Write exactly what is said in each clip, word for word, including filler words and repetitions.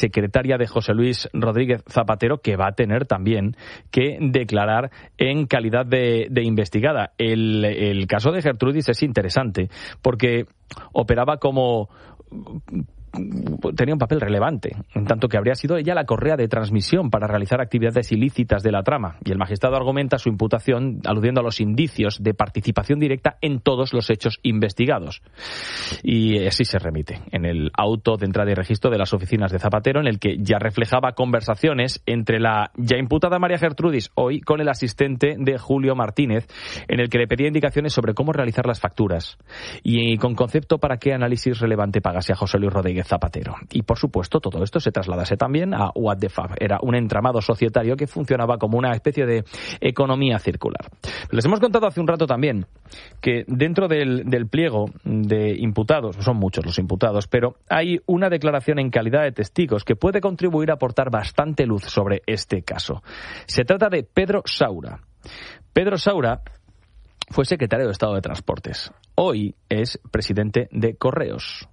secretaria de José Luis Rodríguez Zapatero, que va a tener también que declarar en calidad de, de investigada. El, el caso de Gertrudis es interesante porque operaba como... tenía un papel relevante, en tanto que habría sido ella la correa de transmisión para realizar actividades ilícitas de la trama, y el magistrado argumenta su imputación aludiendo a los indicios de participación directa en todos los hechos investigados. Y así se remite en el auto de entrada y registro de las oficinas de Zapatero, en el que ya reflejaba conversaciones entre la ya imputada María Gertrudis, hoy con el asistente de Julio Martínez, en el que le pedía indicaciones sobre cómo realizar las facturas y con concepto para qué análisis relevante pagase a José Luis Rodríguez Zapatero. Y por supuesto todo esto se trasladase también a What the Fab. Era un entramado societario que funcionaba como una especie de economía circular. Les hemos contado hace un rato también que dentro del, del pliego de imputados, son muchos los imputados, pero hay una declaración en calidad de testigos que puede contribuir a aportar bastante luz sobre este caso. Se trata de Pedro Saura. Pedro Saura fue secretario de Estado de Transportes. Hoy es presidente de Correos.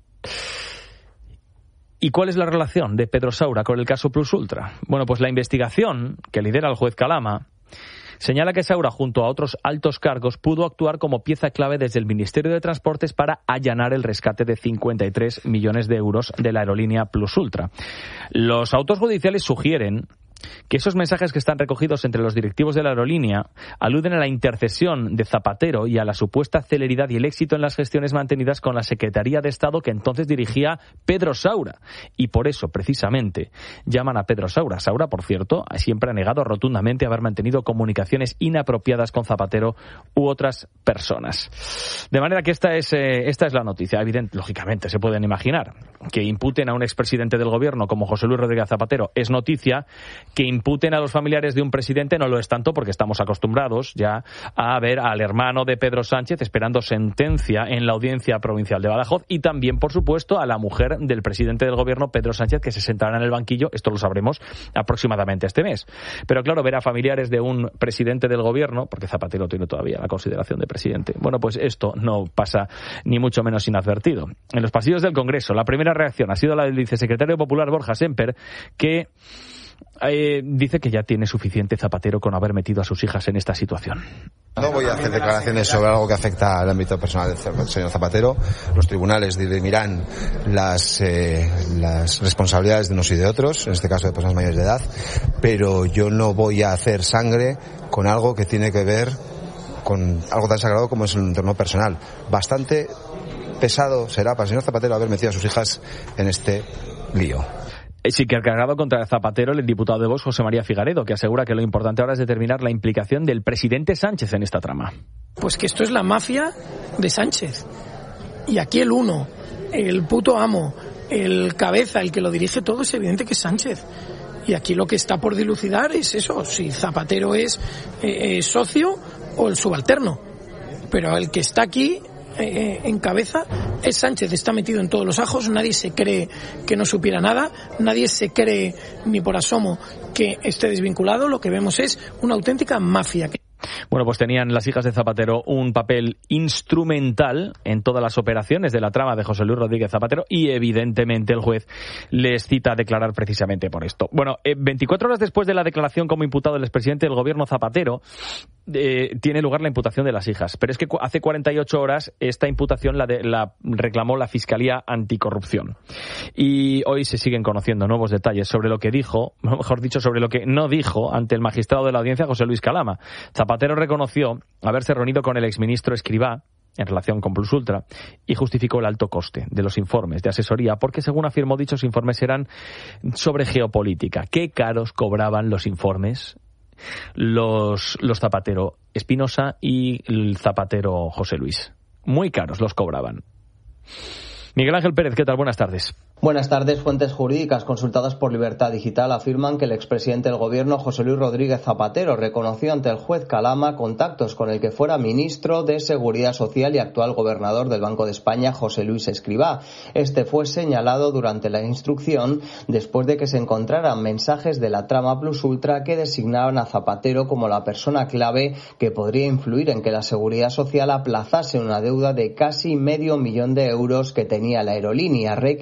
¿Y cuál es la relación de Pedro Saura con el caso Plus Ultra? Bueno, pues la investigación que lidera el juez Calama señala que Saura, junto a otros altos cargos, pudo actuar como pieza clave desde el Ministerio de Transportes para allanar el rescate de cincuenta y tres millones de euros de la aerolínea Plus Ultra. Los autos judiciales sugieren que esos mensajes que están recogidos entre los directivos de la aerolínea aluden a la intercesión de Zapatero y a la supuesta celeridad y el éxito en las gestiones mantenidas con la Secretaría de Estado que entonces dirigía Pedro Saura. Y por eso, precisamente, llaman a Pedro Saura. Saura, por cierto, siempre ha negado rotundamente haber mantenido comunicaciones inapropiadas con Zapatero u otras personas. De manera que esta es, eh, esta es la noticia. Evidente, lógicamente, se pueden imaginar que imputen a un expresidente del gobierno como José Luis Rodríguez Zapatero es noticia. Que imputen a los familiares de un presidente no lo es tanto, porque estamos acostumbrados ya a ver al hermano de Pedro Sánchez esperando sentencia en la Audiencia Provincial de Badajoz, y también, por supuesto, a la mujer del presidente del gobierno, Pedro Sánchez, que se sentará en el banquillo, esto lo sabremos aproximadamente este mes. Pero claro, ver a familiares de un presidente del gobierno, porque Zapatero tiene todavía la consideración de presidente, bueno, pues esto no pasa ni mucho menos inadvertido. En los pasillos del Congreso, la primera reacción ha sido la del vicesecretario popular Borja Semper, que Eh, dice que ya tiene suficiente Zapatero con haber metido a sus hijas en esta situación. No voy a hacer declaraciones sobre algo que afecta al ámbito personal del señor Zapatero. Los tribunales dirimirán las, eh, las responsabilidades de unos y de otros, en este caso de personas mayores de edad, pero yo no voy a hacer sangre con algo que tiene que ver con algo tan sagrado como es el entorno personal. Bastante pesado será para el señor Zapatero haber metido a sus hijas en este lío. Sí que ha cargado contra Zapatero el diputado de Vox, José María Figaredo, que asegura que lo importante ahora es determinar la implicación del presidente Sánchez en esta trama. Pues que esto es la mafia de Sánchez. Y aquí el uno, el puto amo, el cabeza, el que lo dirige todo, es evidente que es Sánchez. Y aquí lo que está por dilucidar es eso, si Zapatero es eh, socio o el subalterno. Pero el que está aquí Eh, en cabeza es Sánchez, está metido en todos los ajos, nadie se cree que no supiera nada, nadie se cree ni por asomo que esté desvinculado, lo que vemos es una auténtica mafia. Bueno, pues tenían las hijas de Zapatero un papel instrumental en todas las operaciones de la trama de José Luis Rodríguez Zapatero y evidentemente el juez les cita a declarar precisamente por esto. Bueno, eh, veinticuatro horas después de la declaración como imputado del expresidente del gobierno Zapatero, eh, tiene lugar la imputación de las hijas. Pero es que hace cuarenta y ocho horas esta imputación la, de, la reclamó la Fiscalía Anticorrupción. Y hoy se siguen conociendo nuevos detalles sobre lo que dijo, mejor dicho, sobre lo que no dijo ante el magistrado de la audiencia, José Luis Calama. Zapatero reconoció haberse reunido con el exministro Escrivá en relación con Plus Ultra y justificó el alto coste de los informes de asesoría porque, según afirmó, dichos informes eran sobre geopolítica. ¿Qué caros cobraban los informes los, los Zapatero Espinosa y el Zapatero José Luis? Muy caros los cobraban. Miguel Ángel Pérez, ¿qué tal? Buenas tardes. Buenas tardes. Fuentes jurídicas consultadas por Libertad Digital afirman que el expresidente del gobierno, José Luis Rodríguez Zapatero, reconoció ante el juez Calama contactos con el que fuera ministro de Seguridad Social y actual gobernador del Banco de España, José Luis Escrivá. Este fue señalado durante la instrucción después de que se encontraran mensajes de la trama Plus Ultra que designaban a Zapatero como la persona clave que podría influir en que la Seguridad Social aplazase una deuda de casi medio millón de euros que tenía la aerolínea, requisito indicado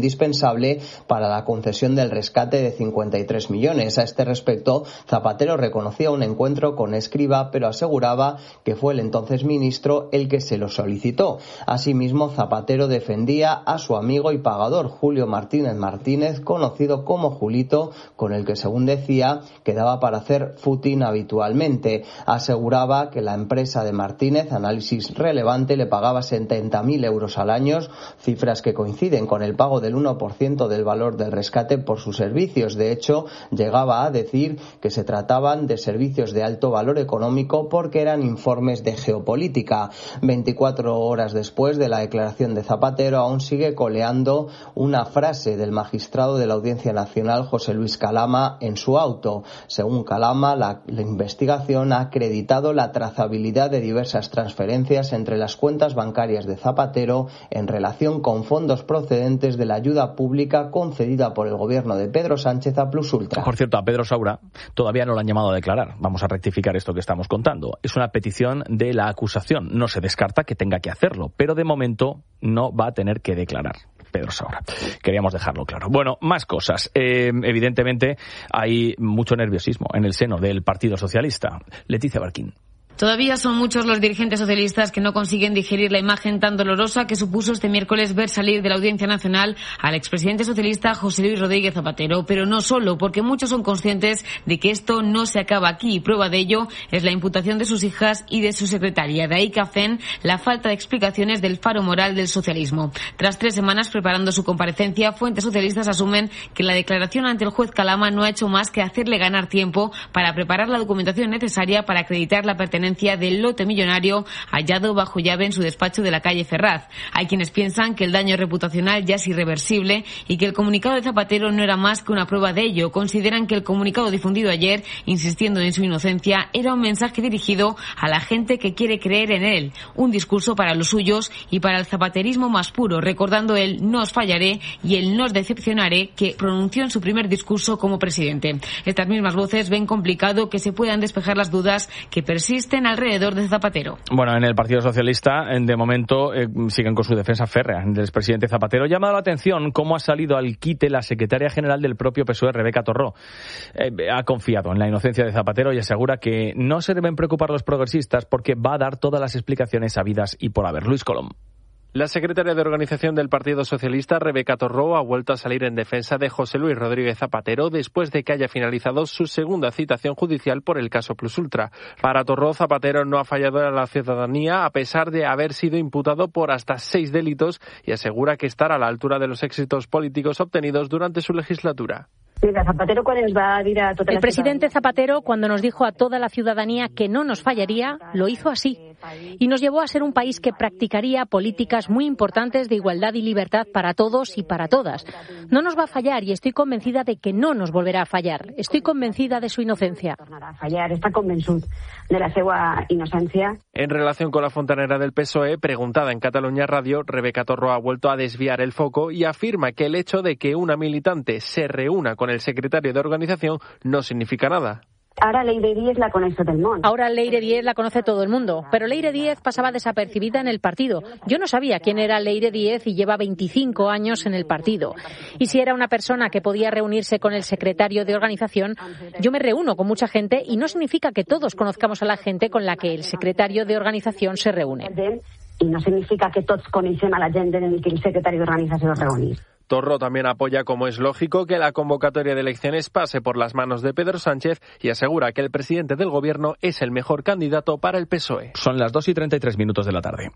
indispensable para la concesión del rescate de cincuenta y tres millones. A este respecto, Zapatero reconocía un encuentro con Escrivá, pero aseguraba que fue el entonces ministro el que se lo solicitó. Asimismo, Zapatero defendía a su amigo y pagador Julio Martínez Martínez, conocido como Julito, con el que, según decía, quedaba para hacer footing habitualmente. Aseguraba que la empresa de Martínez, Análisis Relevante, le pagaba setenta mil euros al año, cifras que coinciden con el pago del uno por ciento del valor del rescate por sus servicios. De hecho, llegaba a decir que se trataban de servicios de alto valor económico porque eran informes de geopolítica. veinticuatro horas después de la declaración de Zapatero, aún sigue coleando una frase del magistrado de la Audiencia Nacional, José Luis Calama, en su auto. Según Calama, la, la investigación ha acreditado la trazabilidad de diversas transferencias entre las cuentas bancarias de Zapatero en relación con fondos procedentes de la ayuda pública concedida por el gobierno de Pedro Sánchez a Plusultra. Por cierto, a Pedro Saura todavía no lo han llamado a declarar. Vamos a rectificar esto que estamos contando. Es una petición de la acusación. No se descarta que tenga que hacerlo, pero de momento no va a tener que declarar Pedro Saura. Queríamos dejarlo claro. Bueno, más cosas. Eh, evidentemente hay mucho nerviosismo en el seno del Partido Socialista. Leticia Barquín. Todavía son muchos los dirigentes socialistas que no consiguen digerir la imagen tan dolorosa que supuso este miércoles ver salir de la Audiencia Nacional al expresidente socialista José Luis Rodríguez Zapatero, pero no solo, porque muchos son conscientes de que esto no se acaba aquí, y prueba de ello es la imputación de sus hijas y de su secretaria. De ahí que hacen la falta de explicaciones del faro moral del socialismo. Tras tres semanas preparando su comparecencia, fuentes socialistas asumen que la declaración ante el juez Calama no ha hecho más que hacerle ganar tiempo para preparar la documentación necesaria para acreditar la pertenencia del lote millonario hallado bajo llave en su despacho de la calle Ferraz. Hay quienes piensan que el daño reputacional ya es irreversible y que el comunicado de Zapatero no era más que una prueba de ello. Consideran que el comunicado difundido ayer, insistiendo en su inocencia, era un mensaje dirigido a la gente que quiere creer en él, un discurso para los suyos y para el zapaterismo más puro, recordando el "no os fallaré" y el "no os decepcionaré" que pronunció en su primer discurso como presidente. Estas mismas voces ven complicado que se puedan despejar las dudas que persisten alrededor de Zapatero. Bueno, en el Partido Socialista, de momento, eh, siguen con su defensa férrea del expresidente Zapatero. Llama la atención cómo ha salido al quite la secretaria general del propio P S O E, Rebeca Torró. Eh, ha confiado en la inocencia de Zapatero y asegura que no se deben preocupar los progresistas porque va a dar todas las explicaciones habidas y por haber. Luis Colom. La secretaria de Organización del Partido Socialista, Rebeca Torró, ha vuelto a salir en defensa de José Luis Rodríguez Zapatero después de que haya finalizado su segunda citación judicial por el caso Plusultra. Para Torró, Zapatero no ha fallado a la ciudadanía a pesar de haber sido imputado por hasta seis delitos y asegura que estará a la altura de los éxitos políticos obtenidos durante su legislatura. Zapatero, quan ens va dir a tota la El presidente Zapatero, cuando nos dijo a toda la ciudadanía que no nos fallaría, lo hizo así. Y nos llevó a ser un país que practicaría políticas muy importantes de igualdad y libertad para todos y para todas. No nos va a fallar y estoy convencida de que no nos volverá a fallar. Estoy convencida de su inocencia. fallar, està convençut de la seva innocència. En relación con la fontanera del P S O E, preguntada en Catalunya Radio, Rebeca Torró ha vuelto a desviar el foco y afirma que el hecho de que una militante se reúna con el secretario de organización no significa nada. Ahora Leire Díez la conoce todo el mundo. Ahora Leire Díez la conoce todo el mundo, pero Leire Díez pasaba desapercibida en el partido. Yo no sabía quién era Leire Díez y lleva veinticinco años en el partido. Y si era una persona que podía reunirse con el secretario de organización, yo me reúno con mucha gente y no significa que todos conozcamos a la gente con la que el secretario de organización se reúne. Y no significa que todos conocemos a la gente en el que el secretario de organización se reúne. Torró también apoya, como es lógico, que la convocatoria de elecciones pase por las manos de Pedro Sánchez y asegura que el presidente del gobierno es el mejor candidato para el P S O E. Son las dos y treinta y tres minutos de la tarde.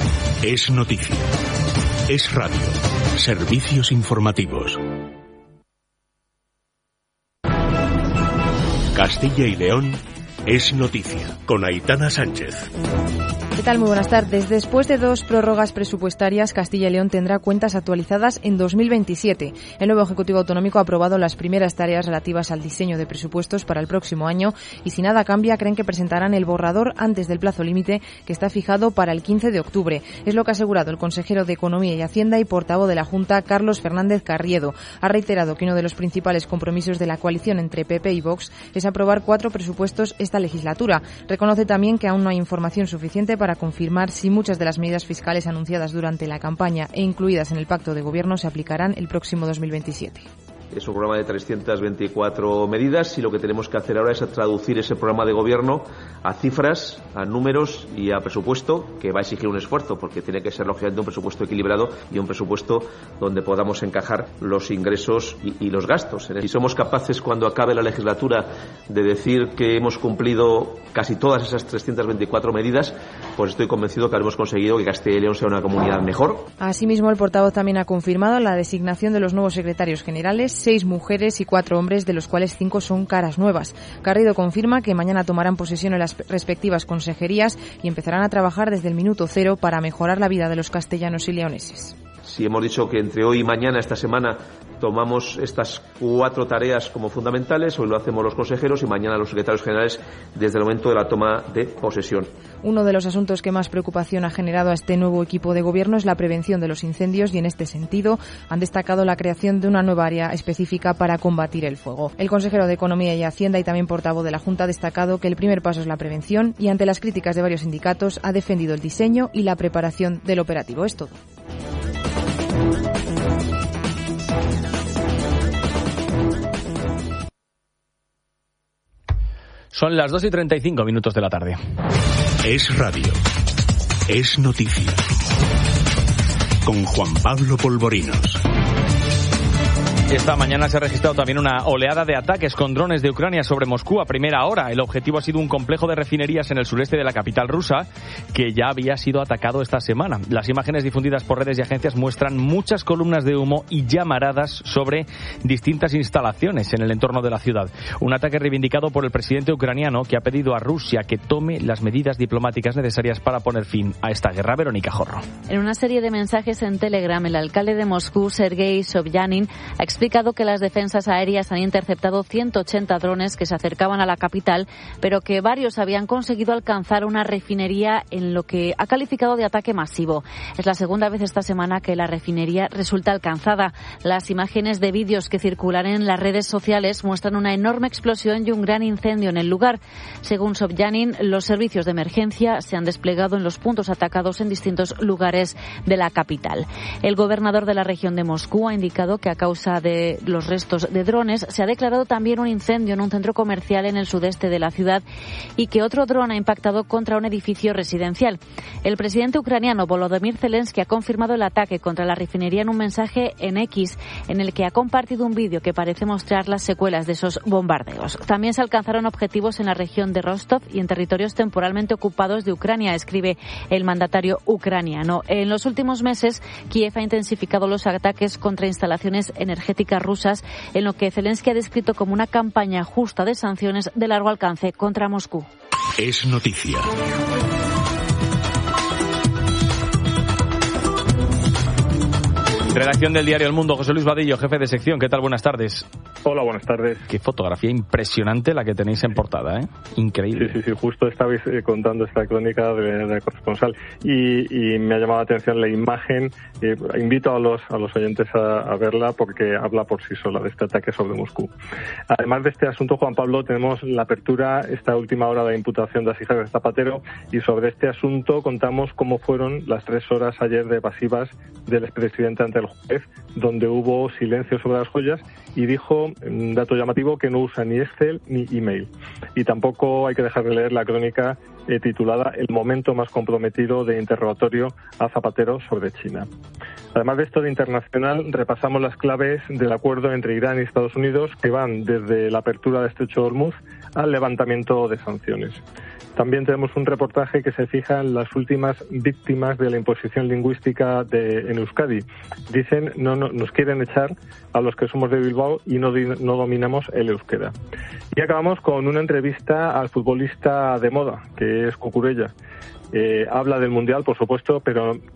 Es noticia. Es radio. Servicios informativos. Castilla y León es noticia, con Aitana Sánchez. ¿Qué tal? Muy buenas tardes. Después de dos prórrogas presupuestarias, Castilla y León tendrá cuentas actualizadas en dos mil veintisiete. El nuevo Ejecutivo Autonómico ha aprobado las primeras tareas relativas al diseño de presupuestos para el próximo año y, si nada cambia, creen que presentarán el borrador antes del plazo límite que está fijado para el quince de octubre. Es lo que ha asegurado el consejero de Economía y Hacienda y portavoz de la Junta, Carlos Fernández Carriedo. Ha reiterado que uno de los principales compromisos de la coalición entre P P y Vox es aprobar cuatro presupuestos esta legislatura. Reconoce también que aún no hay información suficiente para para confirmar si muchas de las medidas fiscales anunciadas durante la campaña e incluidas en el pacto de gobierno se aplicarán el próximo dos mil veintisiete. Es un programa de trescientas veinticuatro medidas y lo que tenemos que hacer ahora es traducir ese programa de gobierno a cifras, a números y a presupuesto, que va a exigir un esfuerzo porque tiene que ser lógicamente un presupuesto equilibrado y un presupuesto donde podamos encajar los ingresos y, y los gastos. Si somos capaces cuando acabe la legislatura de decir que hemos cumplido casi todas esas trescientas veinticuatro medidas, pues estoy convencido que habremos conseguido que Castilla y León sea una comunidad mejor. Asimismo, el portavoz también ha confirmado la designación de los nuevos secretarios generales, seis mujeres y cuatro hombres, de los cuales cinco son caras nuevas. Garrido confirma que mañana tomarán posesión en las respectivas consejerías y empezarán a trabajar desde el minuto cero para mejorar la vida de los castellanos y leoneses. Si hemos dicho que entre hoy y mañana, esta semana, tomamos estas cuatro tareas como fundamentales, hoy lo hacemos los consejeros y mañana los secretarios generales desde el momento de la toma de posesión. Uno de los asuntos que más preocupación ha generado a este nuevo equipo de gobierno es la prevención de los incendios y en este sentido han destacado la creación de una nueva área específica para combatir el fuego. El consejero de Economía y Hacienda y también portavoz de la Junta ha destacado que el primer paso es la prevención y ante las críticas de varios sindicatos ha defendido el diseño y la preparación del operativo. Es todo. Son las dos y treinta y cinco minutos de la tarde. Es radio. Es noticia. Con Juan Pablo Polvorinos. Esta mañana se ha registrado también una oleada de ataques con drones de Ucrania sobre Moscú a primera hora. El objetivo ha sido un complejo de refinerías en el sureste de la capital rusa que ya había sido atacado esta semana. Las imágenes difundidas por redes y agencias muestran muchas columnas de humo y llamaradas sobre distintas instalaciones en el entorno de la ciudad. Un ataque reivindicado por el presidente ucraniano que ha pedido a Rusia que tome las medidas diplomáticas necesarias para poner fin a esta guerra. Verónica Jorro. En una serie de mensajes en Telegram, el alcalde de Moscú, Sergei Sobyanin, ha explicado que las defensas aéreas han interceptado ciento ochenta drones que se acercaban a la capital, pero que varios habían conseguido alcanzar una refinería en lo que ha calificado de ataque masivo. Es la segunda vez esta semana que la refinería resulta alcanzada. Las imágenes de vídeos que circulan en las redes sociales muestran una enorme explosión y un gran incendio en el lugar. Según Sobyanin, los servicios de emergencia se han desplegado en los puntos atacados en distintos lugares de la capital. El gobernador de la región de Moscú ha indicado que a causa de los restos de drones se ha declarado también un incendio en un centro comercial en el sudeste de la ciudad y que otro dron ha impactado contra un edificio residencial. El presidente ucraniano Volodymyr Zelensky ha confirmado el ataque contra la refinería en un mensaje en X en el que ha compartido un vídeo que parece mostrar las secuelas de esos bombardeos. También se alcanzaron objetivos en la región de Rostov y en territorios temporalmente ocupados de Ucrania, escribe el mandatario ucraniano. En los últimos meses, Kiev ha intensificado los ataques contra instalaciones energéticas rusas, en lo que Zelensky ha descrito como una campaña justa de sanciones de largo alcance contra Moscú. Es noticia. Redacción del diario El Mundo, José Luis Vadillo, jefe de sección. ¿Qué tal? Buenas tardes. Hola, buenas tardes. Qué fotografía impresionante la que tenéis en portada, ¿eh? Increíble. Sí, sí, sí. Justo estabais eh, contando esta crónica de, de corresponsal y, y me ha llamado la atención la imagen. Eh, invito a los a los oyentes a, a verla porque habla por sí sola de este ataque sobre Moscú. Además de este asunto, Juan Pablo, tenemos la apertura, esta última hora de imputación de las hijas de Zapatero, y sobre este asunto contamos cómo fueron las tres horas ayer de evasivas del expresidente ante el juez, donde hubo silencio sobre las joyas y dijo, un dato llamativo, que no usa ni Excel ni email. Y tampoco hay que dejar de leer la crónica eh, titulada El momento más comprometido de interrogatorio a Zapatero sobre China. Además de esto de internacional, repasamos las claves del acuerdo entre Irán y Estados Unidos que van desde la apertura del Estrecho de Hormuz al levantamiento de sanciones. También tenemos un reportaje que se fija en las últimas víctimas de la imposición lingüística de, en Euskadi. Dicen, no, no nos quieren echar a los que somos de Bilbao y no, no dominamos el euskera. Y acabamos con una entrevista al futbolista de moda, que es Cucurella. Eh, habla del Mundial, por supuesto, pero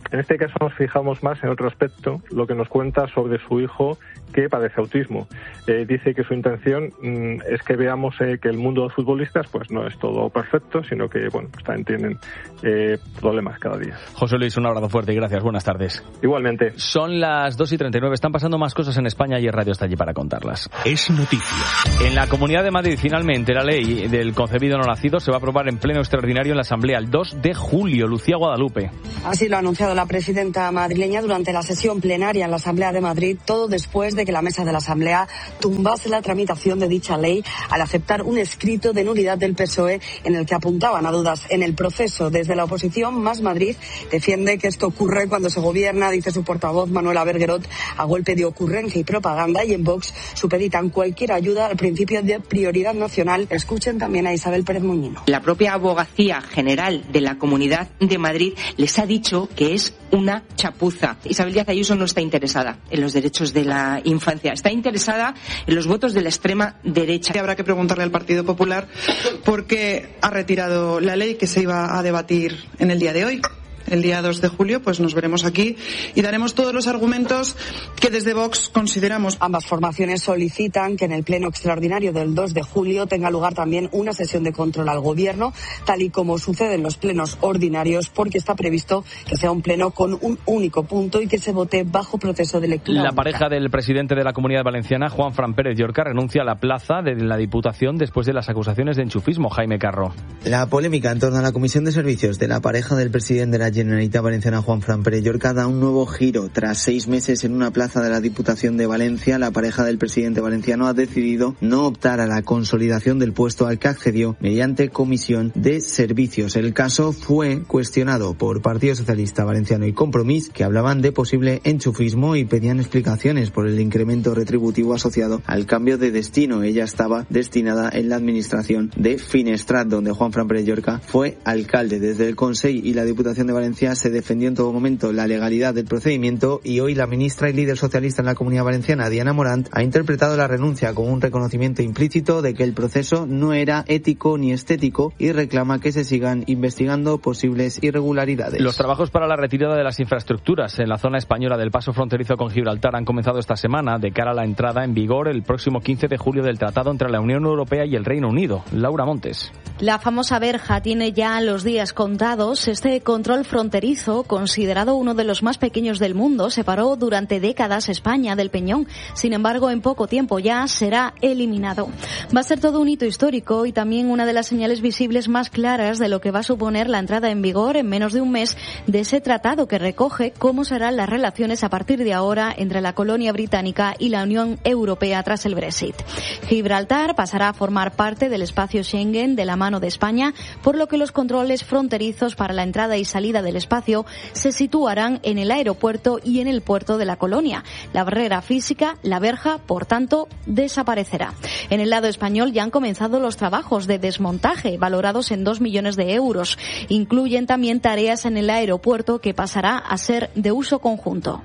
En este caso nos fijamos más en otro aspecto, lo que nos cuenta sobre su hijo que padece autismo. Eh, dice que su intención mm, es que veamos eh, que el mundo de futbolistas pues no es todo perfecto, sino que bueno, pues también tienen eh, problemas cada día. José Luis, un abrazo fuerte y gracias. Buenas tardes. Igualmente. Son las dos y treinta y nueve. Están pasando más cosas en España y el Radio está allí para contarlas. Es noticia. En la Comunidad de Madrid, finalmente, la ley del concebido no nacido se va a aprobar en pleno extraordinario en la Asamblea el dos de julio. Lucía Guadalupe. Así lo ha anunciado la presidenta madrileña durante la sesión plenaria en la Asamblea de Madrid, todo después de que la mesa de la Asamblea tumbase la tramitación de dicha ley al aceptar un escrito de nulidad del P S O E en el que apuntaban a dudas en el proceso. Desde la oposición, Más Madrid defiende que esto ocurre cuando se gobierna, dice su portavoz Manuela Bergerot, a golpe de ocurrencia y propaganda, y en Vox supeditan cualquier ayuda al principio de prioridad nacional. Escuchen también a Isabel Pérez Muñino. La propia Abogacía General de la Comunidad de Madrid les ha dicho que es una chapuza. Isabel Díaz Ayuso no está interesada en los derechos de la infancia, está interesada en los votos de la extrema derecha. Habrá que preguntarle al Partido Popular por qué ha retirado la ley que se iba a debatir en el día de hoy. El día dos de julio, pues nos veremos aquí y daremos todos los argumentos que desde Vox consideramos. Ambas formaciones solicitan que en el pleno extraordinario del dos de julio tenga lugar también una sesión de control al Gobierno, tal y como sucede en los plenos ordinarios, porque está previsto que sea un pleno con un único punto y que se vote bajo proceso de lectura. La única. pareja del presidente de la Comunidad Valenciana, Juan Fran Pérez Llorca, renuncia a la plaza de la Diputación después de las acusaciones de enchufismo. Jaime Carro. La polémica en torno a la Comisión de Servicios de la pareja del presidente de la Generalitat Valenciana, Juan Fran Pérez Llorca, da un nuevo giro. Tras seis meses en una plaza de la Diputación de Valencia, la pareja del presidente valenciano ha decidido no optar a la consolidación del puesto al que accedió mediante Comisión de Servicios. El caso fue cuestionado por Partido Socialista Valenciano y Compromís, que hablaban de posible enchufismo y pedían explicaciones por el incremento retributivo asociado al cambio de destino. Ella estaba destinada en la administración de Finestrat, donde Juan Fran Pérez Llorca fue alcalde. Desde el Consell y la Diputación de Valencia se defendió en todo momento la legalidad del procedimiento, y hoy la ministra y líder socialista en la Comunidad Valenciana, Diana Morant, ha interpretado la renuncia como un reconocimiento implícito de que el proceso no era ético ni estético y reclama que se sigan investigando posibles irregularidades. Los trabajos para la retirada de las infraestructuras en la zona española del paso fronterizo con Gibraltar han comenzado esta semana de cara a la entrada en vigor el próximo quince de julio del tratado entre la Unión Europea y el Reino Unido. Laura Montes. La famosa verja tiene ya los días contados. Este control fronterizo, considerado uno de los más pequeños del mundo, separó durante décadas España del Peñón. Sin embargo, en poco tiempo ya será eliminado. Va a ser todo un hito histórico y también una de las señales visibles más claras de lo que va a suponer la entrada en vigor en menos de un mes de ese tratado que recoge cómo serán las relaciones a partir de ahora entre la colonia británica y la Unión Europea tras el Brexit. Gibraltar pasará a formar parte del espacio Schengen de la mano de España, por lo que los controles fronterizos para la entrada y salida del espacio se situarán en el aeropuerto y en el puerto de la colonia. La barrera física, la verja, por tanto, desaparecerá. En el lado español ya han comenzado los trabajos de desmontaje, valorados en dos millones de euros. Incluyen también tareas en el aeropuerto que pasará a ser de uso conjunto.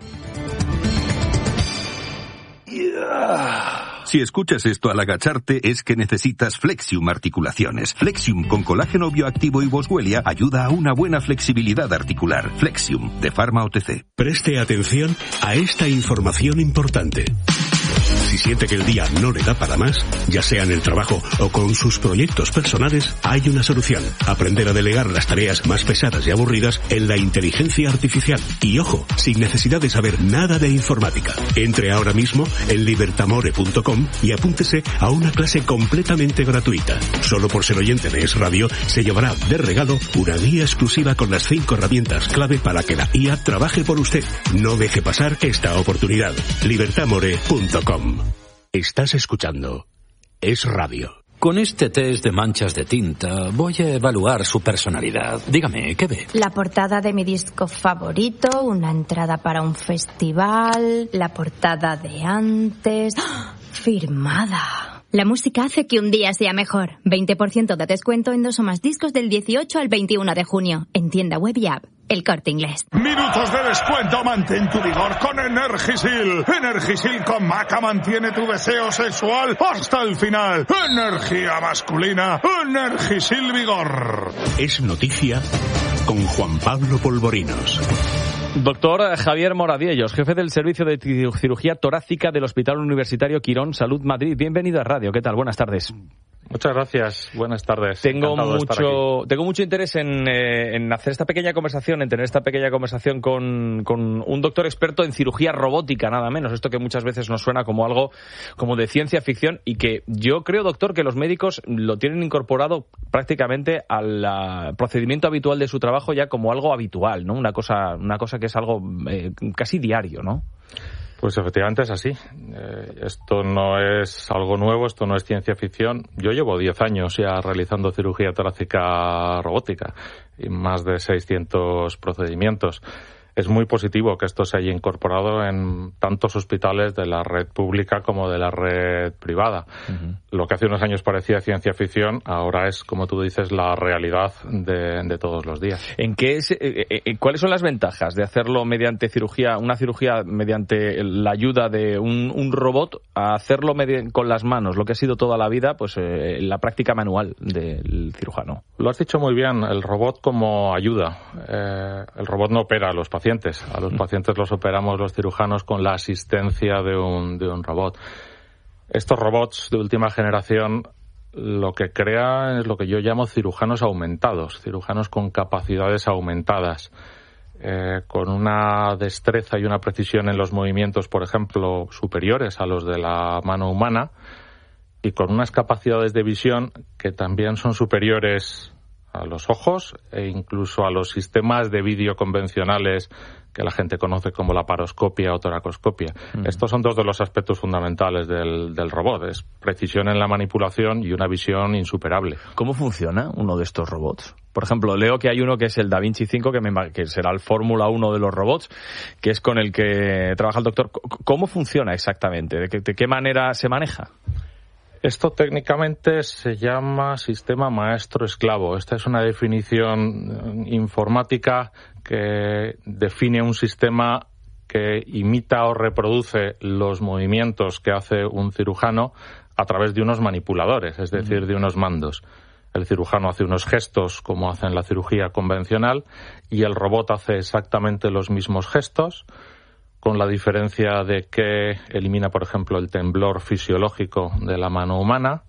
Si escuchas esto al agacharte es que necesitas Flexium Articulaciones. Flexium con colágeno bioactivo y boswellia ayuda a una buena flexibilidad articular. Flexium, de Pharma O T C. Preste atención a esta información importante. Si siente que el día no le da para más, ya sea en el trabajo o con sus proyectos personales, hay una solución. Aprender a delegar las tareas más pesadas y aburridas en la inteligencia artificial. Y ojo, sin necesidad de saber nada de informática. Entre ahora mismo en libertamore punto com y apúntese a una clase completamente gratuita. Solo por ser oyente de Es Radio se llevará de regalo una guía exclusiva con las cinco herramientas clave para que la I A trabaje por usted. No deje pasar esta oportunidad. libertamore punto com. Estás escuchando Es Radio. Con este test de manchas de tinta voy a evaluar su personalidad. Dígame, ¿qué ve? La portada de mi disco favorito, una entrada para un festival, la portada de antes... ¡Oh! Firmada. La música hace que un día sea mejor. veinte por ciento de descuento en dos o más discos del dieciocho al veintiuno de junio. En tienda web y app. El Corte Inglés. Minutos de descuento, mantén tu vigor con Energisil. Energisil con maca mantiene tu deseo sexual hasta el final. Energía masculina. Energisil Vigor. Es noticia con Juan Pablo Polvorinos. Doctor Javier Moradiellos, jefe del Servicio de Cirugía Torácica del Hospital Universitario Quirón Salud Madrid. Bienvenido a Radio. ¿Qué tal? Buenas tardes. Muchas gracias. Buenas tardes. Tengo mucho, tengo mucho interés en, eh, en hacer esta pequeña conversación, en tener esta pequeña conversación con, con un doctor experto en cirugía robótica, nada menos. Esto que muchas veces nos suena como algo como de ciencia ficción y que yo creo, doctor, que los médicos lo tienen incorporado prácticamente al uh, procedimiento habitual de su trabajo ya como algo habitual, ¿no? Una cosa, una cosa que es algo eh, casi diario, ¿no? Pues efectivamente es así. Eh, esto no es algo nuevo, esto no es ciencia ficción. Yo llevo diez años ya realizando cirugía torácica robótica y más de seiscientos procedimientos. Es muy positivo que esto se haya incorporado en tantos hospitales de la red pública como de la red privada. Uh-huh. Lo que hace unos años parecía ciencia ficción, ahora es, como tú dices, la realidad de, de todos los días. ¿En qué es, eh, eh, ¿Cuáles son las ventajas de hacerlo mediante cirugía, una cirugía mediante la ayuda de un, un robot, a hacerlo medi- con las manos, lo que ha sido toda la vida, pues eh, la práctica manual del cirujano? Lo has dicho muy bien, el robot como ayuda. Eh, el robot no opera a los pacientes. A los pacientes los operamos los cirujanos con la asistencia de un, de un robot. Estos robots de última generación lo que crean es lo que yo llamo cirujanos aumentados, cirujanos con capacidades aumentadas, eh, con una destreza y una precisión en los movimientos, por ejemplo, superiores a los de la mano humana, y con unas capacidades de visión que también son superiores a los ojos e incluso a los sistemas de vídeo convencionales que la gente conoce como la paroscopia o toracoscopia. Mm. Estos son dos de los aspectos fundamentales del, del robot. Es precisión en la manipulación y una visión insuperable. ¿Cómo funciona uno de estos robots? Por ejemplo, leo que hay uno que es el Da Vinci cinco, que, me, que será el Fórmula uno de los robots, que es con el que trabaja el doctor. ¿Cómo funciona exactamente? ¿De qué, de qué manera se maneja? Esto técnicamente se llama sistema maestro-esclavo. Esta es una definición informática que define un sistema que imita o reproduce los movimientos que hace un cirujano a través de unos manipuladores, es decir, de unos mandos. El cirujano hace unos gestos como hace en la cirugía convencional y el robot hace exactamente los mismos gestos, con la diferencia de que elimina, por ejemplo, el temblor fisiológico de la mano humana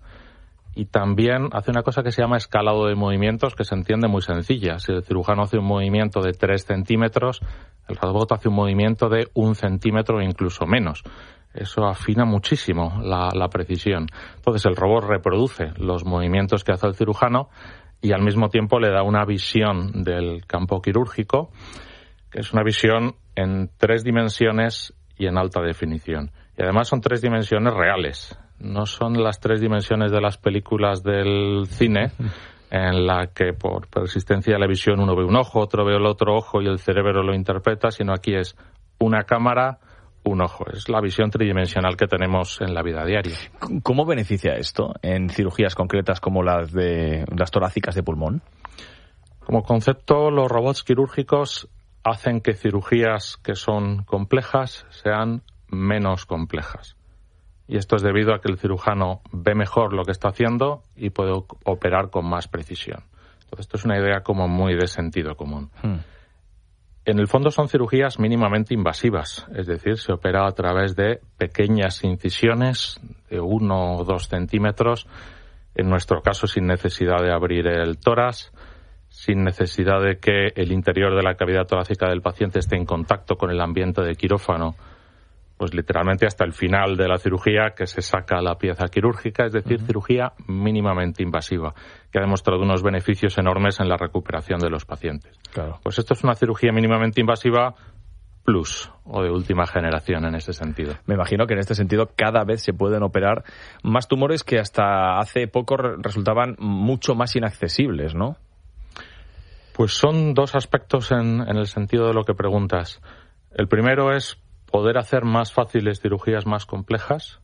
y también hace una cosa que se llama escalado de movimientos, que se entiende muy sencilla. Si el cirujano hace un movimiento de tres centímetros, el robot hace un movimiento de un centímetro o incluso menos. Eso afina muchísimo la, la precisión. Entonces el robot reproduce los movimientos que hace el cirujano y al mismo tiempo le da una visión del campo quirúrgico, que es una visión en tres dimensiones y en alta definición. Y además son tres dimensiones reales. No son las tres dimensiones de las películas del cine en la que por persistencia de la visión uno ve un ojo, otro ve el otro ojo y el cerebro lo interpreta, sino aquí es una cámara, un ojo. Es la visión tridimensional que tenemos en la vida diaria. ¿Cómo beneficia esto en cirugías concretas como las de las torácicas de pulmón? Como concepto, los robots quirúrgicos hacen que cirugías que son complejas sean menos complejas. Y esto es debido a que el cirujano ve mejor lo que está haciendo y puede operar con más precisión. Entonces, esto es una idea como muy de sentido común. Hmm. En el fondo son cirugías mínimamente invasivas, es decir, se opera a través de pequeñas incisiones de uno o dos centímetros, en nuestro caso sin necesidad de abrir el tórax, sin necesidad de que el interior de la cavidad torácica del paciente esté en contacto con el ambiente de quirófano, pues literalmente hasta el final de la cirugía, que se saca la pieza quirúrgica, es decir, uh-huh. cirugía mínimamente invasiva, que ha demostrado unos beneficios enormes en la recuperación de los pacientes. Claro. Pues esto es una cirugía mínimamente invasiva plus, o de última generación en ese sentido. Me imagino que en este sentido cada vez se pueden operar más tumores que hasta hace poco resultaban mucho más inaccesibles, ¿no? Pues son dos aspectos en, en el sentido de lo que preguntas. El primero es poder hacer más fáciles cirugías más complejas.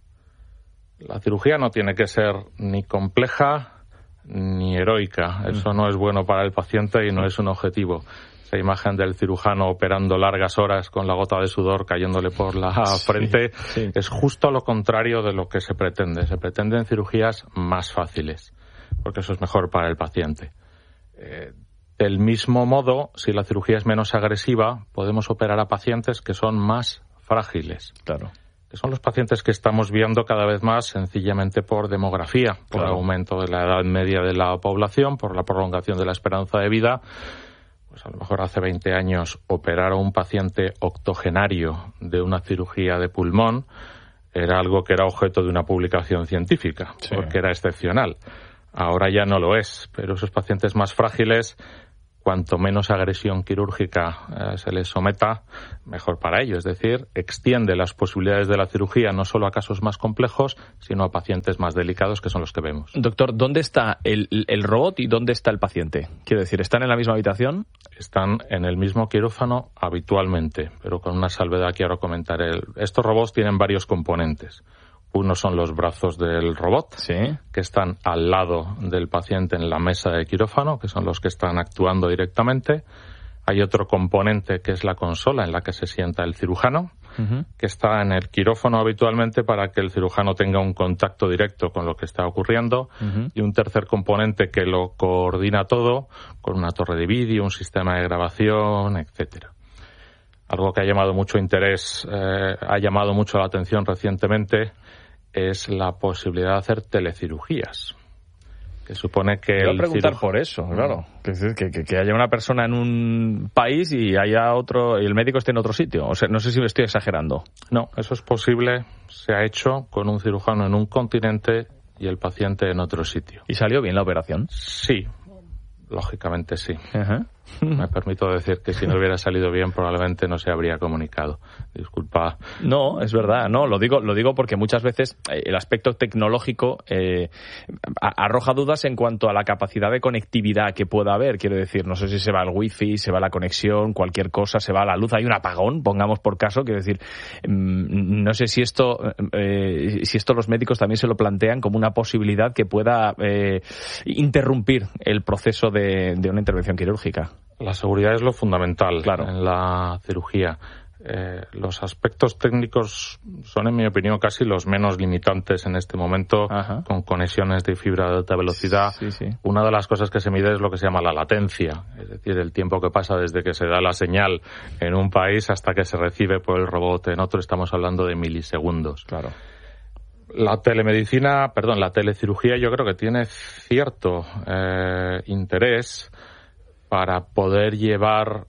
La cirugía no tiene que ser ni compleja ni heroica. Eso no es bueno para el paciente y no es un objetivo. Esa imagen del cirujano operando largas horas con la gota de sudor cayéndole por la frente sí, sí. es justo lo contrario de lo que se pretende. Se pretenden cirugías más fáciles, porque eso es mejor para el paciente. Eh, Del mismo modo, si la cirugía es menos agresiva, podemos operar a pacientes que son más frágiles. Claro. Que son los pacientes que estamos viendo cada vez más sencillamente por demografía, por claro. el aumento de la edad media de la población, por la prolongación de la esperanza de vida. Pues a lo mejor hace veinte años operar a un paciente octogenario de una cirugía de pulmón era algo que era objeto de una publicación científica, sí. porque era excepcional. Ahora ya no lo es, pero esos pacientes más frágiles, cuanto menos agresión quirúrgica eh, se les someta, mejor para ello. Es decir, extiende las posibilidades de la cirugía no solo a casos más complejos, sino a pacientes más delicados, que son los que vemos. Doctor, ¿dónde está el, el robot y dónde está el paciente? Quiero decir, ¿están en la misma habitación? Están en el mismo quirófano habitualmente, pero con una salvedad que ahora comentaré. Estos robots tienen varios componentes. Uno son los brazos del robot, ¿sí? que están al lado del paciente en la mesa de quirófano, que son los que están actuando directamente. Hay otro componente que es la consola en la que se sienta el cirujano, uh-huh. que está en el quirófano habitualmente para que el cirujano tenga un contacto directo con lo que está ocurriendo. Uh-huh. Y un tercer componente que lo coordina todo con una torre de vídeo, un sistema de grabación, etcétera. Algo que ha llamado mucho interés, eh, ha llamado mucho la atención recientemente, es la posibilidad de hacer telecirugías. Que supone que Te voy a el preguntar ciruj... por eso, claro. Que, que, que haya una persona en un país y haya otro y el médico esté en otro sitio. O sea, no sé si me estoy exagerando. No, eso es posible. Se ha hecho con un cirujano en un continente y el paciente en otro sitio. ¿Y salió bien la operación? Sí, lógicamente sí. Uh-huh. Me permito decir que si no hubiera salido bien probablemente no se habría comunicado. Disculpa. No, es verdad. No, lo digo, lo digo porque muchas veces el aspecto tecnológico eh, arroja dudas en cuanto a la capacidad de conectividad que pueda haber. Quiero decir, no sé si se va el wifi, se va la conexión, cualquier cosa, se va la luz, hay un apagón, pongamos por caso. Quiero decir, no sé si esto, eh, si esto los médicos también se lo plantean como una posibilidad que pueda eh, interrumpir el proceso de, de una intervención quirúrgica. La seguridad es lo fundamental claro. en la cirugía. Eh, los aspectos técnicos son, en mi opinión, casi los menos limitantes en este momento, Ajá. con conexiones de fibra de alta velocidad. Sí, sí. Una de las cosas que se mide es lo que se llama la latencia, es decir, el tiempo que pasa desde que se da la señal en un país hasta que se recibe por el robot en otro. Estamos hablando de milisegundos. Claro. La telemedicina, perdón, la telecirugía yo creo que tiene cierto eh, interés para poder llevar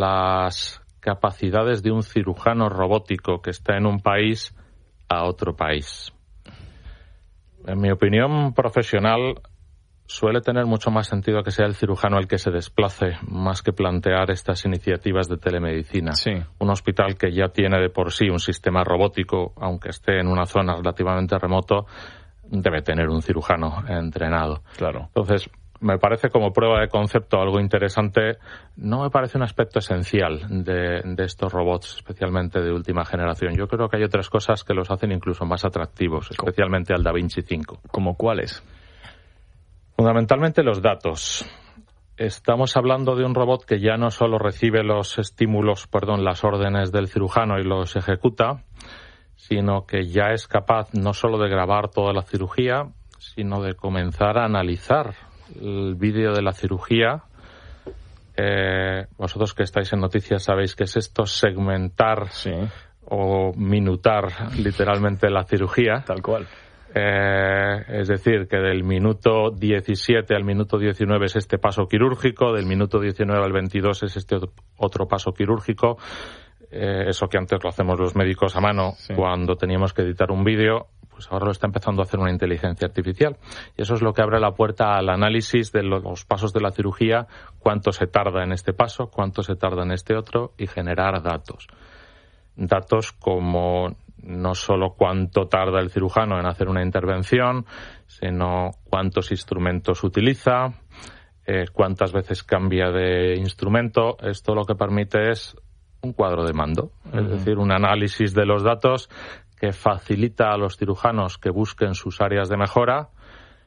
las capacidades de un cirujano robótico que está en un país a otro país. En mi opinión profesional, suele tener mucho más sentido que sea el cirujano el que se desplace, más que plantear estas iniciativas de telemedicina. Sí. Un hospital que ya tiene de por sí un sistema robótico, aunque esté en una zona relativamente remoto, debe tener un cirujano entrenado. Claro. Entonces, me parece como prueba de concepto algo interesante. No me parece un aspecto esencial de, de estos robots, especialmente de última generación. Yo creo que hay otras cosas que los hacen incluso más atractivos, especialmente al Da Vinci cinco. ¿Cómo cuáles? Fundamentalmente los datos. Estamos hablando de un robot que ya no solo recibe los estímulos, perdón, las órdenes del cirujano y los ejecuta, sino que ya es capaz no solo de grabar toda la cirugía, sino de comenzar a analizar el vídeo de la cirugía. Eh, vosotros que estáis en noticias sabéis que es esto, segmentar sí. o minutar literalmente la cirugía. Tal cual. Eh, es decir, que del minuto diecisiete al minuto diecinueve es este paso quirúrgico, del minuto diecinueve al veintidós es este otro, otro paso quirúrgico. Eh, eso que antes lo hacemos los médicos a mano sí. cuando teníamos que editar un vídeo, pues ahora lo está empezando a hacer una inteligencia artificial. Y eso es lo que abre la puerta al análisis de los pasos de la cirugía, cuánto se tarda en este paso, cuánto se tarda en este otro, y generar datos. Datos como no solo cuánto tarda el cirujano en hacer una intervención, sino cuántos instrumentos utiliza, eh, cuántas veces cambia de instrumento. Esto lo que permite es un cuadro de mando, uh-huh. es decir, un análisis de los datos que facilita a los cirujanos que busquen sus áreas de mejora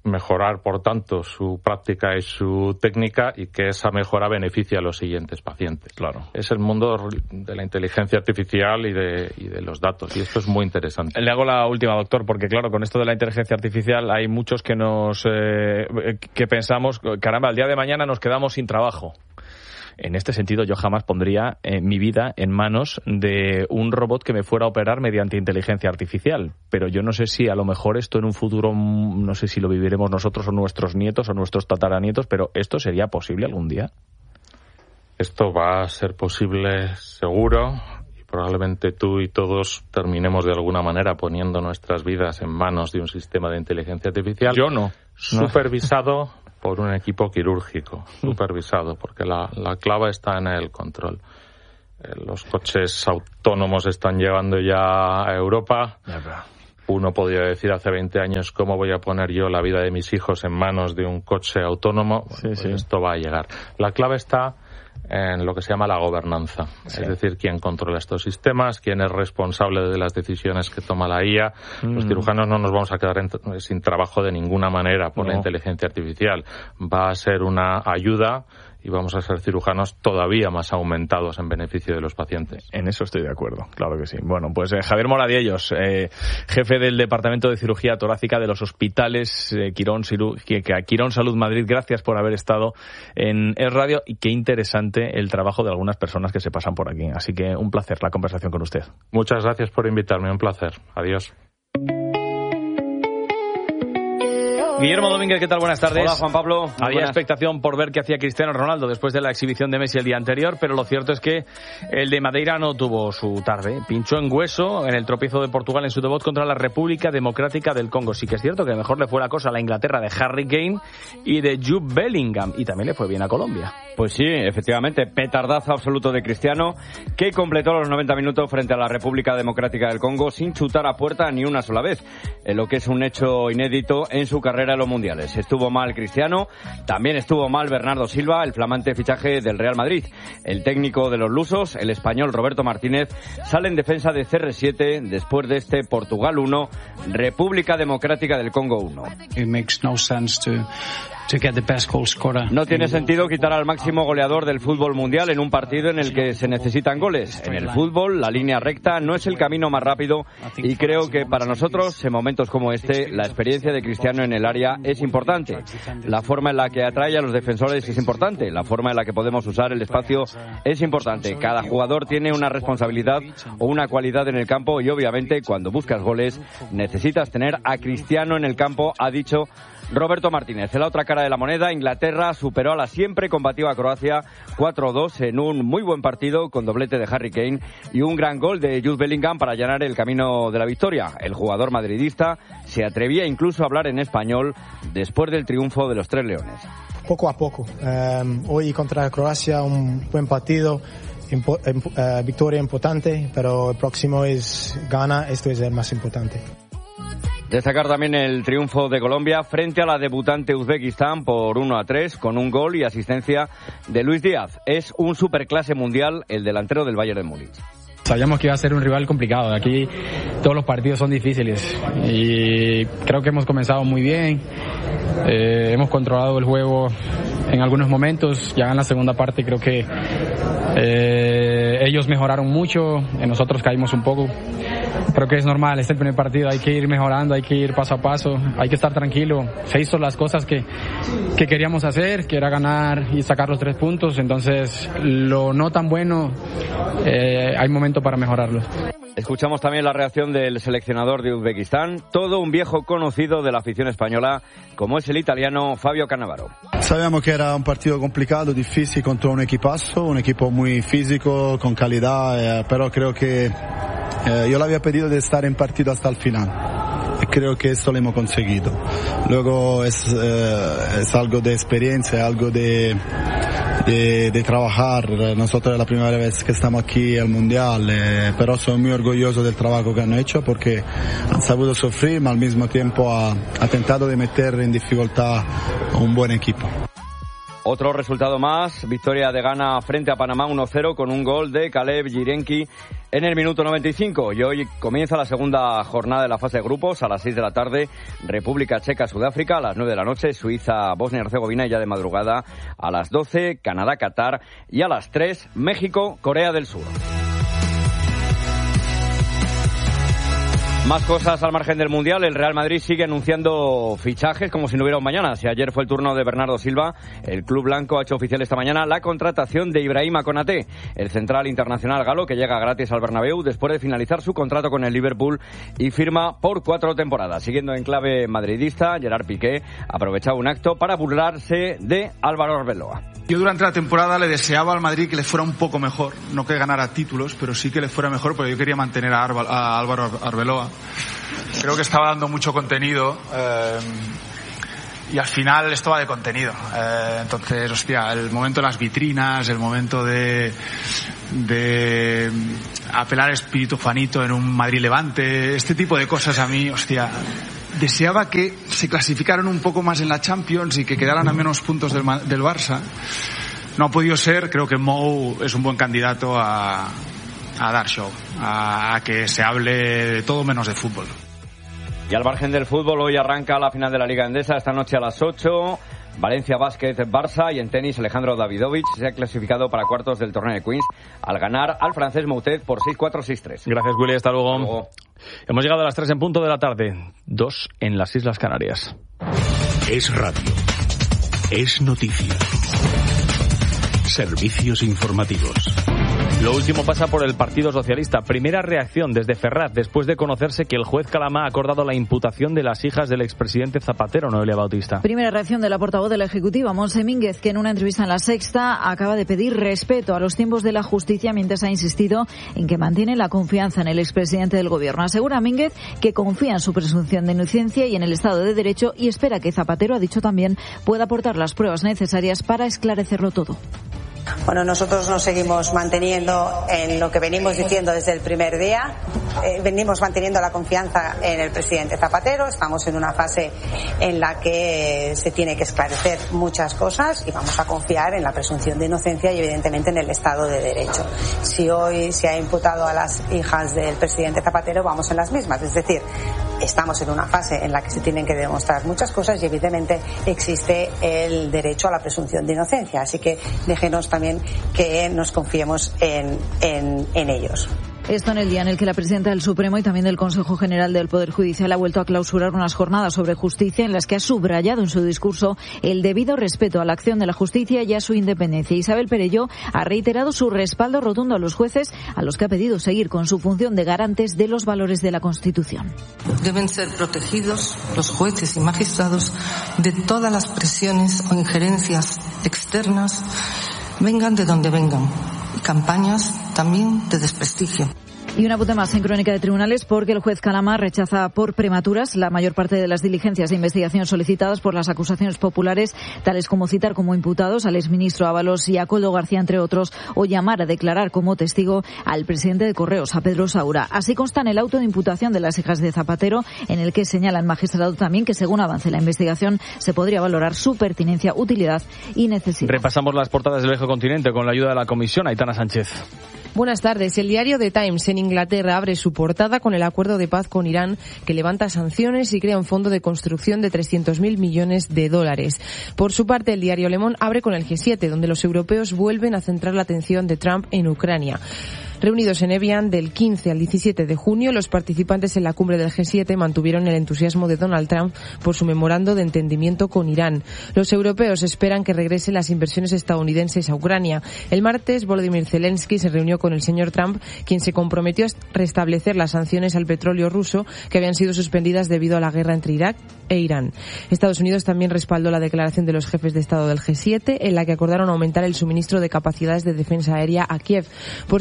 mejorar, por tanto, su práctica y su técnica, y que esa mejora beneficie a los siguientes pacientes. Claro. Es el mundo de la inteligencia artificial y de, y de los datos, y esto es muy interesante. Le hago la última, doctor, porque claro, con esto de la inteligencia artificial hay muchos que nos eh, que pensamos, caramba, el día de mañana nos quedamos sin trabajo. En este sentido, yo jamás pondría eh, mi vida en manos de un robot que me fuera a operar mediante inteligencia artificial. Pero yo no sé si a lo mejor esto en un futuro, no sé si lo viviremos nosotros o nuestros nietos o nuestros tataranietos, pero ¿esto sería posible algún día? Esto va a ser posible seguro, y probablemente tú y todos terminemos de alguna manera poniendo nuestras vidas en manos de un sistema de inteligencia artificial. Yo no. Supervisado por un equipo quirúrgico, supervisado, porque la, la clave está en el control. Eh, los coches autónomos están llegando ya a Europa. Uno podría decir hace veinte años, ¿cómo voy a poner yo la vida de mis hijos en manos de un coche autónomo? Bueno, sí, pues sí. Esto va a llegar. La clave está en lo que se llama la gobernanza, sí. Es decir, quién controla estos sistemas, quién es responsable de las decisiones que toma la I A. Mm. Los cirujanos no nos vamos a quedar en, sin trabajo de ninguna manera por no. la inteligencia artificial. Va a ser una ayuda y vamos a ser cirujanos todavía más aumentados en beneficio de los pacientes. En eso estoy de acuerdo, claro que sí. Bueno, pues eh, Javier Moradiellos, eh, jefe del Departamento de Cirugía Torácica de los Hospitales eh, Quirón, Ciru- Quirón Salud Madrid, gracias por haber estado en Es Radio, y qué interesante el trabajo de algunas personas que se pasan por aquí. Así que un placer la conversación con usted. Muchas gracias por invitarme, un placer. Adiós. Guillermo Domínguez, ¿qué tal? Buenas tardes. Hola, Juan Pablo. Había buenas. expectación por ver qué hacía Cristiano Ronaldo después de la exhibición de Messi el día anterior, pero lo cierto es que el de Madeira no tuvo su tarde. Pinchó en hueso en el tropiezo de Portugal en su debut contra la República Democrática del Congo. Sí que es cierto que mejor le fue la cosa a la Inglaterra de Harry Kane y de Jude Bellingham, y también le fue bien a Colombia. Pues sí, efectivamente, petardazo absoluto de Cristiano, que completó los noventa minutos frente a la República Democrática del Congo sin chutar a puerta ni una sola vez, en lo que es un hecho inédito en su carrera en los mundiales. Estuvo mal Cristiano, también estuvo mal Bernardo Silva, el flamante fichaje del Real Madrid. El técnico de los lusos, el español Roberto Martínez, sale en defensa de C R siete después de este Portugal uno, República Democrática del Congo uno. It makes no sense to to get the best goal scorer. No tiene sentido quitar al máximo goleador del fútbol mundial en un partido en el que se necesitan goles. En el fútbol, la línea recta no es el camino más rápido, y creo que para nosotros, en momentos como este, la experiencia de Cristiano en el área es importante. La forma en la que atrae a los defensores es importante. La forma en la que podemos usar el espacio es importante. Cada jugador tiene una responsabilidad o una cualidad en el campo, y obviamente cuando buscas goles necesitas tener a Cristiano en el campo, ha dicho Roberto Martínez. En la otra cara de la moneda, Inglaterra superó a la siempre combativa Croacia cuatro dos en un muy buen partido con doblete de Harry Kane y un gran gol de Jude Bellingham para allanar el camino de la victoria. El jugador madridista se atrevía incluso a hablar en español después del triunfo de los Tres Leones. Poco a poco. Um, hoy contra Croacia un buen partido, impo- uh, victoria importante, pero el próximo es gana, esto es el más importante. Destacar también el triunfo de Colombia frente a la debutante Uzbekistán por uno a tres con un gol y asistencia de Luis Díaz. Es un superclase mundial el delantero del Bayern de Múnich. Sabíamos que iba a ser un rival complicado. Aquí todos los partidos son difíciles y creo que hemos comenzado muy bien. Eh, hemos controlado el juego en algunos momentos. Ya en la segunda parte creo que eh, ellos mejoraron mucho, nosotros caímos un poco. Creo que es normal, es el primer partido, hay que ir mejorando, hay que ir paso a paso, hay que estar tranquilo. Se hizo las cosas que, que queríamos hacer, que era ganar y sacar los tres puntos, entonces lo no tan bueno, eh, hay momento para mejorarlo. Escuchamos también la reacción del seleccionador de Uzbekistán, todo un viejo conocido de la afición española, como es el italiano Fabio Cannavaro. Sabíamos que era un partido complicado, difícil contra un equipazo, un equipo muy físico, con calidad, eh, pero creo que eh, yo le había pedido de estar en partido hasta el final. Creo que eso lo hemos conseguido. Luego es, eh, es algo de experiencia, algo de, de, de trabajar. Nosotros es la primera vez que estamos aquí en el Mundial, eh, pero soy muy orgulloso del trabajo que han hecho porque han sabido sufrir, pero al mismo tiempo ha, ha tentado de meter en dificultad a un buen equipo. Otro resultado más, victoria de Ghana frente a Panamá uno cero con un gol de Caleb Jirenki en el minuto noventa y cinco. Y hoy comienza la segunda jornada de la fase de grupos a las seis de la tarde. República Checa, Sudáfrica a las nueve de la noche. Suiza, Bosnia y Herzegovina y ya de madrugada a las doce. Canadá, Qatar y a las tres México, Corea del Sur. Más cosas al margen del Mundial. El Real Madrid sigue anunciando fichajes como si no hubiera un mañana. Si ayer fue el turno de Bernardo Silva, el club blanco ha hecho oficial esta mañana la contratación de Ibrahima Konaté, el central internacional galo que llega gratis al Bernabéu después de finalizar su contrato con el Liverpool y firma por cuatro temporadas. Siguiendo en clave madridista, Gerard Piqué aprovechaba un acto para burlarse de Álvaro Arbeloa. Yo durante la temporada le deseaba al Madrid que le fuera un poco mejor, no que ganara títulos, pero sí que le fuera mejor, porque yo quería mantener a, Arba, a Álvaro Arbeloa. Creo que estaba dando mucho contenido eh, y al final esto va de contenido. Eh, entonces, hostia, el momento de las vitrinas, el momento de, de apelar al espíritu Juanito en un Madrid-Levante, este tipo de cosas a mí, hostia... Deseaba que se clasificaran un poco más en la Champions y que quedaran a menos puntos del, del Barça. No ha podido ser. Creo que Mou es un buen candidato a, a dar show, a, a que se hable de todo menos de fútbol. Y al margen del fútbol, hoy arranca la final de la Liga Endesa, esta noche a las ocho. Valencia Basket Barça, y en tenis Alejandro Davidovich se ha clasificado para cuartos del torneo de Queens al ganar al francés Moutet por seis cuatro seis tres. Gracias, Willy, hasta luego. Hasta luego. Hemos llegado a las tres en punto de la tarde, dos en las Islas Canarias. Es radio, es noticia, servicios informativos. Lo último pasa por el Partido Socialista. Primera reacción desde Ferraz, después de conocerse que el juez Calama ha acordado la imputación de las hijas del expresidente Zapatero, Noelia Bautista. Primera reacción de la portavoz de la Ejecutiva, Montse Mínguez, que en una entrevista en La Sexta acaba de pedir respeto a los tiempos de la justicia, mientras ha insistido en que mantiene la confianza en el expresidente del Gobierno. Asegura Mínguez que confía en su presunción de inocencia y en el Estado de Derecho y espera que Zapatero, ha dicho también, pueda aportar las pruebas necesarias para esclarecerlo todo. Bueno, nosotros nos seguimos manteniendo en lo que venimos diciendo desde el primer día. Eh, venimos manteniendo la confianza en el presidente Zapatero. Estamos en una fase en la que se tiene que esclarecer muchas cosas y vamos a confiar en la presunción de inocencia y evidentemente en el Estado de Derecho. Si hoy se ha imputado a las hijas del presidente Zapatero, vamos en las mismas. Es decir, estamos en una fase en la que se tienen que demostrar muchas cosas y evidentemente existe el derecho a la presunción de inocencia. Así que déjenos también que nos confiemos en, en, en ellos. Esto en el día en el que la presidenta del Supremo y también del Consejo General del Poder Judicial ha vuelto a clausurar unas jornadas sobre justicia en las que ha subrayado en su discurso el debido respeto a la acción de la justicia y a su independencia. Isabel Perelló ha reiterado su respaldo rotundo a los jueces, a los que ha pedido seguir con su función de garantes de los valores de la Constitución. Deben ser protegidos los jueces y magistrados de todas las presiones o injerencias externas, vengan de donde vengan, y campañas también de desprestigio. Y un apunte más en Crónica de Tribunales, porque el juez Calama rechaza por prematuras la mayor parte de las diligencias de investigación solicitadas por las acusaciones populares, tales como citar como imputados al exministro Ábalos y a Koldo García, entre otros, o llamar a declarar como testigo al presidente de Correos, a Pedro Saura. Así consta en el auto de imputación de las hijas de Zapatero, en el que señala el magistrado también que, según avance la investigación, se podría valorar su pertinencia, utilidad y necesidad. Repasamos las portadas del Viejo Continente con la ayuda de la comisión. Aitana Sánchez. Buenas tardes. El diario The Times en Inglaterra abre su portada con el acuerdo de paz con Irán, que levanta sanciones y crea un fondo de construcción de trescientos mil millones de dólares. Por su parte, el diario Le Monde abre con el G siete, donde los europeos vuelven a centrar la atención de Trump en Ucrania. Reunidos en Evian del quince al diecisiete de junio, los participantes en la cumbre del G siete mantuvieron el entusiasmo de Donald Trump por su memorando de entendimiento con Irán. Los europeos esperan que regresen las inversiones estadounidenses a Ucrania. El martes, Volodymyr Zelensky se reunió con el señor Trump, quien se comprometió a restablecer las sanciones al petróleo ruso que habían sido suspendidas debido a la guerra entre Irak e Irán. Estados Unidos también respaldó la declaración de los jefes de Estado del G siete, en la que acordaron aumentar el suministro de capacidades de defensa aérea a Kiev. Por su parte,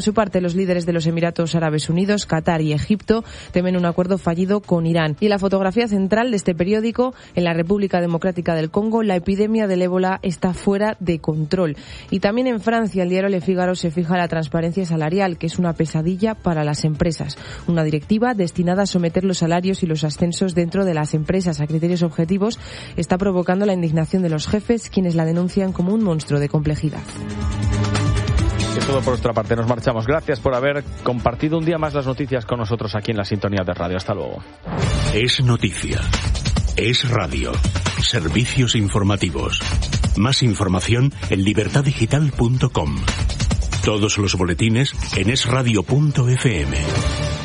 los líderes de los Emiratos Árabes Unidos, Qatar y Egipto temen un acuerdo fallido con Irán. Y la fotografía central de este periódico: en la República Democrática del Congo, la epidemia del ébola está fuera de control. Y también en Francia, el diario Le Figaro se fija la transparencia salarial, que es una pesadilla para las empresas. Una directiva destinada a someter los salarios y los ascensos dentro de las empresas a criterios objetivos está provocando la indignación de los jefes, quienes la denuncian como un monstruo de complejidad. Es todo por nuestra parte, nos marchamos. Gracias por haber compartido un día más las noticias con nosotros aquí en la sintonía de radio. Hasta luego. Es noticia. Es radio. Servicios informativos. Más información en libertad digital punto com. Todos los boletines en es radio punto efe eme.